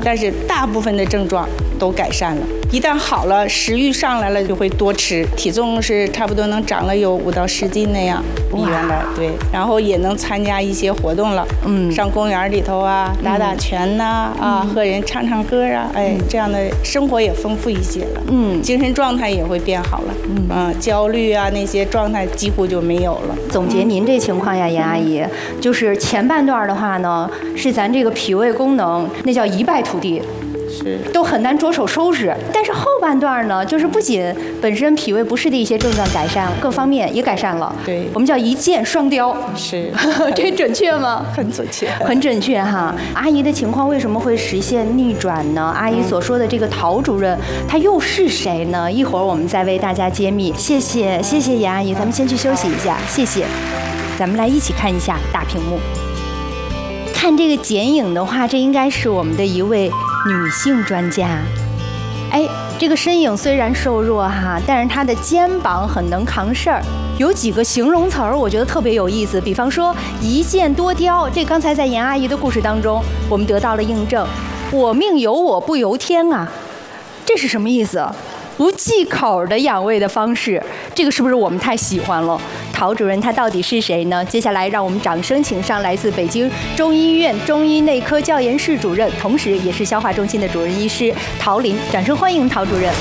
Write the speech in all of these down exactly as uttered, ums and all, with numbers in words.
但是大部分的症状都改善了。一旦好了，食欲上来了，就会多吃，体重是差不多能长了有五到十斤那样，比原来对，然后也能参加一些活动了，嗯，上公园里头啊，打打拳呐、啊，啊，和人唱唱歌啊，哎，这样的生活也丰富一些了，嗯，精神状态也会变好了，嗯，啊，焦虑啊那些状态几乎就没有了。 总结您这情况呀，严阿姨，就是前半段的话呢，是咱这个脾胃功能那叫一败涂地。 是， 都很难着手收拾。但是后半段呢，就是不仅本身脾胃不适的一些症状改善了，各方面也改善了。 对， 我们叫一箭双雕。 是， 这准确吗？ 很准确， 很准确哈。阿姨的情况为什么会实现逆转呢？阿姨所说的这个陶主任，他又是谁呢？一会儿我们再为大家揭秘。谢谢，谢谢严阿姨，咱们先去休息一下，谢谢。咱们来一起看一下大屏幕。看这个剪影的话，这应该是我们的一位女性专家。哎，这个身影虽然瘦弱哈，但是她的肩膀很能扛事儿。有几个形容词儿，我觉得特别有意思。比方说一箭多雕，这刚才在严阿姨的故事当中，我们得到了印证。我命由我不由天啊，这是什么意思？不忌口的养胃的方式，这个是不是我们太喜欢了？陶主任他到底是谁呢？接下来让我们掌声请上来自北京中医院中医内科教研室主任，同时也是消化中心的主任医师陶林，掌声欢迎陶主任。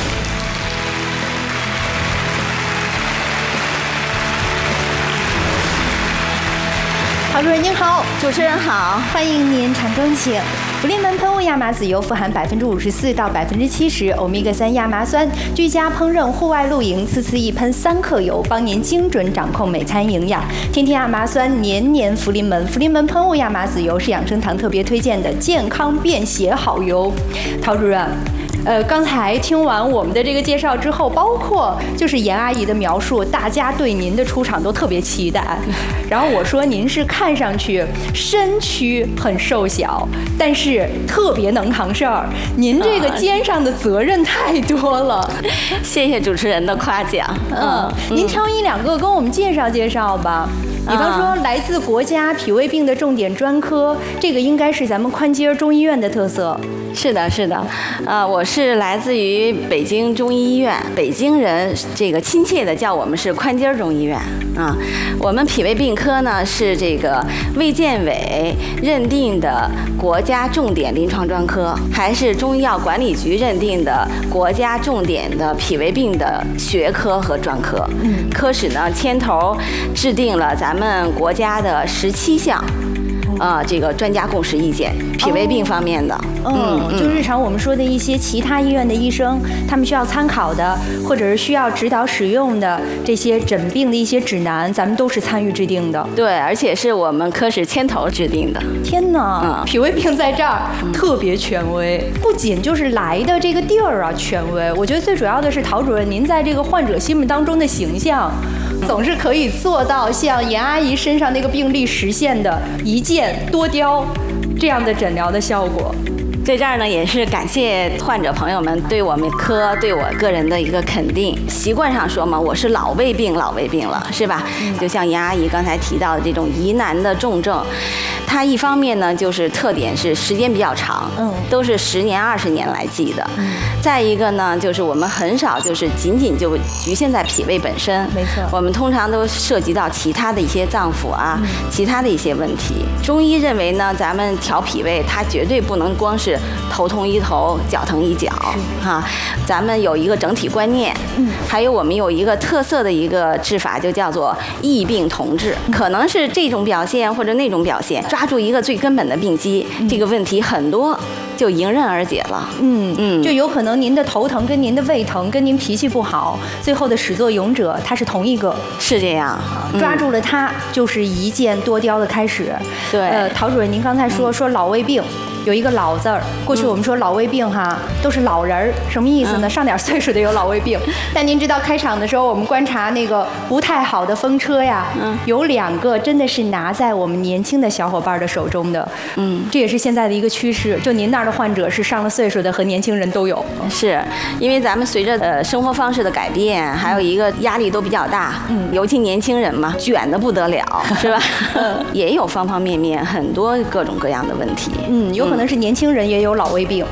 陶主任您好， 主持人好， 欢迎您，常恭请。福临门喷雾亚麻籽油富含百分之五十四到百分之七十欧米伽三亚麻酸，居家烹饪、户外露营，次次一喷三克油，帮您精准掌控每餐营养。天天亚麻酸，年年福临门。福临门喷雾亚麻籽油是养生堂特别推荐的健康便携好油。陶主任。呃，刚才听完我们的这个介绍之后，包括就是严阿姨的描述，大家对您的出场都特别期待。然后我说您是看上去身躯很瘦小，但是特别能扛事儿。您这个肩上的责任太多了。 谢谢主持人的夸奖。 嗯，您挑一两个跟我们介绍介绍吧。比方说，来自国家脾胃病的重点专科，这个应该是咱们宽街中医院的特色。 是的，是的，呃，我是来自于北京中医医院，北京人这个亲切的叫我们是宽街中医院啊。我们脾胃病科呢是这个卫健委认定的国家重点临床专科，还是中医药管理局认定的国家重点的脾胃病的学科和专科。嗯，科室呢牵头制定了咱们国家的十七项。啊、呃，这个专家共识意见，脾胃病方面的， 嗯，嗯就日常我们说的一些其他医院的医生，他们需要参考的，或者是需要指导使用的这些诊病的一些指南，咱们都是参与制定的。 对，而且是我们科室牵头制定的。 天哪，嗯、脾胃病在这儿、嗯、特别权威，不仅就是来的这个地儿啊权威，我觉得最主要的是陶主任您在这个患者心目当中的形象。总是可以做到像严阿姨身上那个病例实现的一箭多雕这样的诊疗的效果。 在这儿呢，也是感谢患者朋友们对我们科对我个人的一个肯定。习惯上说嘛，我是老胃病，老胃病了，是吧？嗯、就像严阿姨刚才提到的这种疑难的重症，它一方面呢，就是特点是时间比较长，嗯，都是十年、二十年来记的。嗯、再一个呢，就是我们很少就是仅仅就局限在脾胃本身， 没错， 我们通常都涉及到其他的一些脏腑啊，嗯、其他的一些问题。中医认为呢，咱们调脾胃，它绝对不能光是头痛医头，脚疼医脚，哈，咱们有一个整体观念，嗯，还有我们有一个特色的一个治法，就叫做异病同治，可能是这种表现或者那种表现，抓住一个最根本的病机，嗯、这个问题很多就迎刃而解了。 嗯嗯，就有可能您的头疼跟您的胃疼跟您脾气不好，最后的始作俑者他是同一个， 是这样， 嗯、抓住了他就是一箭多雕的开始。 对， 呃，陶主任您刚才说、嗯、说老胃病。有一个老字儿，过去我们说老胃病哈，都是老人儿，什么意思呢？嗯、上点岁数的有老胃病。但您知道开场的时候，我们观察那个不太好的风车呀，嗯、有两个真的是拿在我们年轻的小伙伴的手中的。嗯，这也是现在的一个趋势。就您那儿的患者是上了岁数的和年轻人都有。 是因为咱们随着呃生活方式的改变，还有一个压力都比较大，嗯，尤其年轻人嘛，卷得不得了，是吧？也有方方面面很多各种各样的问题。 嗯，有可能是年轻人也有老胃病。